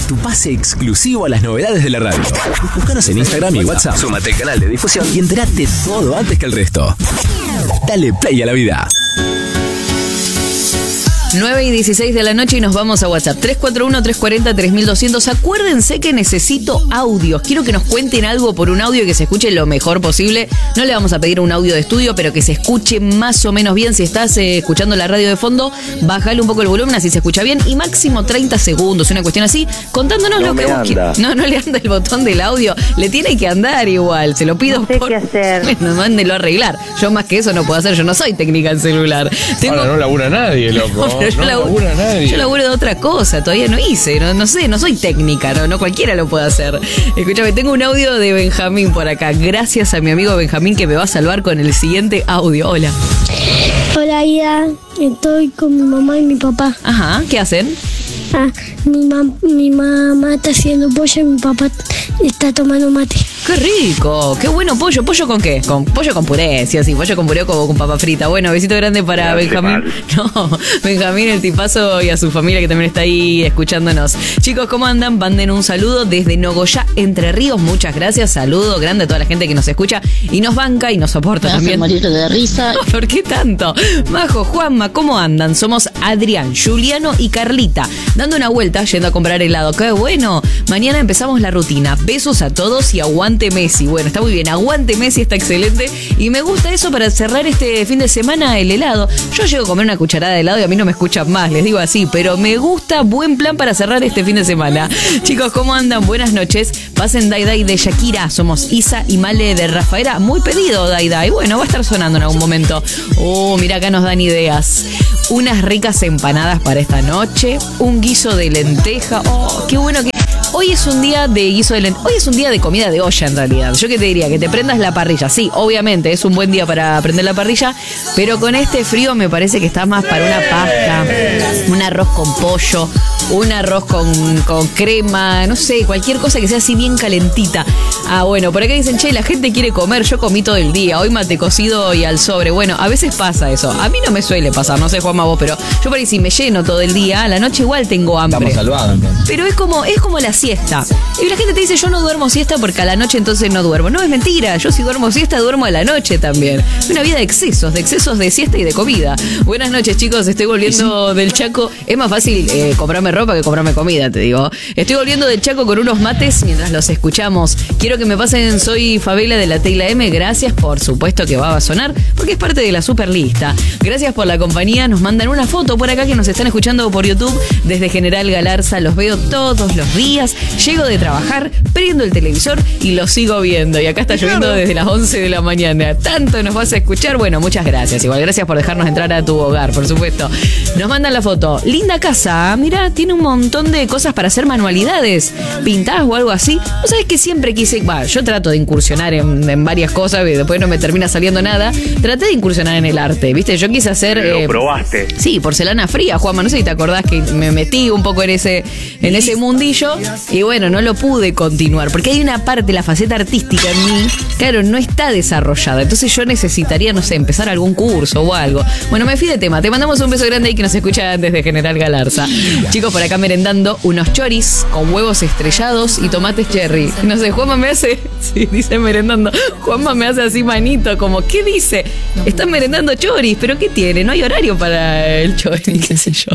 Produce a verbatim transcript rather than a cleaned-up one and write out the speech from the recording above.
tu pase exclusivo a las novedades de la radio. Búscanos en Instagram y WhatsApp. Súmate al canal de difusión y entérate todo antes que el resto. Dale play a la vida. nueve y dieciséis de la noche y nos vamos a WhatsApp. tres cuatro uno, tres cuatro cero, tres mil doscientos. Acuérdense que necesito audios. Quiero que nos cuenten algo por un audio y que se escuche lo mejor posible. No le vamos a pedir un audio de estudio, pero que se escuche más o menos bien. Si estás eh, escuchando la radio de fondo, bájale un poco el volumen, así se escucha bien. Y máximo treinta segundos, una cuestión así, contándonos no lo que vos quieras. No, no le anda el botón del audio. Le tiene que andar igual. Se lo pido no sé por... qué hacer. Bueno, mándelo a arreglar. Yo más que eso no puedo hacer. Yo no soy técnica en celular. Tengo... Ahora no labura nadie, loco. No, yo, no laburo, labura nadie. yo laburo de otra cosa, todavía no hice, no, no sé, no soy técnica, no, no cualquiera lo puede hacer. Escúchame, tengo un audio de Benjamín por acá, gracias a mi amigo Benjamín que me va a salvar con el siguiente audio. Hola. Hola, Ida, estoy con mi mamá y mi papá. Ajá, ¿qué hacen? Ah, mi, mam- mi mamá está haciendo pollo y mi papá está tomando mate. ¡Qué rico! ¡Qué bueno pollo! ¿Pollo con qué? Con pollo con puré, sí, así, pollo con puré como con papa frita. Bueno, besito grande para No, Benjamín. No, Benjamín, el tipazo, y a su familia que también está ahí escuchándonos. Chicos, ¿cómo andan? Manden un saludo desde Nogoyá, Entre Ríos. Muchas gracias. Saludo grande a toda la gente que nos escucha y nos banca y nos soporta Me también. hace morir de risa. ¿Por qué tanto? Majo, Juanma, ¿cómo andan? Somos Adrián, Juliano y Carlita. Dando una vuelta, yendo a comprar helado. ¡Qué bueno! Mañana empezamos la rutina. Besos a todos y aguante Messi. Bueno, está muy bien. Aguante Messi, está excelente. Y me gusta eso para cerrar este fin de semana, el helado. Yo llego a comer una cucharada de helado y a mí no me escuchan más, les digo así. Pero me gusta, buen plan para cerrar este fin de semana. Chicos, ¿cómo andan? Buenas noches. Pasen Dai Dai de Shakira. Somos Isa y Male de Rafaela. Muy pedido Dai Dai. Bueno, va a estar sonando en algún momento. Oh, mira, acá nos dan ideas. Unas ricas empanadas para esta noche. Un guiso de lenteja. Oh, qué bueno que... Hoy es un día de guiso de lenteja. Hoy es un día de comida de olla en realidad. Yo qué te diría, que te prendas la parrilla. Sí, obviamente es un buen día para prender la parrilla, pero con este frío me parece que está más para una pasta, un arroz con pollo, un arroz con, con crema, no sé, cualquier cosa que sea así bien calentita. Ah, bueno, por acá dicen, che, la gente quiere comer, yo comí todo el día, hoy mate cocido y al sobre. Bueno, a veces pasa eso. A mí no me suele pasar, no sé, Juanma, vos, pero yo por ahí si me lleno todo el día, a la noche igual tengo hambre. Estamos salvados entonces. Pero es como, es como la siesta. Y la gente te dice, yo no duermo siesta porque a la noche entonces no duermo. No, es mentira. Yo si duermo siesta, duermo a la noche también. Una vida de excesos, de excesos de siesta y de comida. Buenas noches, chicos. Estoy volviendo del Chaco. Es más fácil eh, comprarme ropa que comprarme comida, te digo. Estoy volviendo del Chaco con unos mates mientras los escuchamos. Quiero que me pasen, soy Fabela de la Tecla M. Gracias, por supuesto que va a sonar, porque es parte de la super lista. Gracias por la compañía. Nos mandan una foto por acá que nos están escuchando por YouTube desde General Galarza. Los veo todos los días. Llego de trabajar, prendo el televisor y lo sigo viendo. Y acá está lloviendo desde las once de la mañana. Tanto nos vas a escuchar. Bueno, muchas gracias. Igual gracias por dejarnos entrar a tu hogar, por supuesto. Nos mandan la foto. Linda casa. Mirá, tiene un montón de cosas para hacer manualidades. Pintadas o algo así. ¿Vos sabés que siempre quise? Bah, yo trato de incursionar en, en varias cosas y después no me termina saliendo nada. Traté de incursionar en el arte, ¿viste? Yo quise hacer... Lo eh, probaste. Sí, porcelana fría, Juanma. No sé si te acordás que me metí un poco en ese, en ese mundillo. Y bueno, no lo pude continuar, porque hay una parte, la faceta artística en mí, claro, no está desarrollada. Entonces yo necesitaría, no sé, empezar algún curso o algo. Bueno, me fui de tema. Te mandamos un beso grande y que nos escuchan desde General Galarza. Chicos, por acá merendando unos choris con huevos estrellados y tomates cherry. No sé, Juanma me hace... Sí, dice merendando. Juanma me hace así manito, como, ¿qué dice? Están merendando choris, pero ¿qué tiene? No hay horario para el chori, qué sé yo.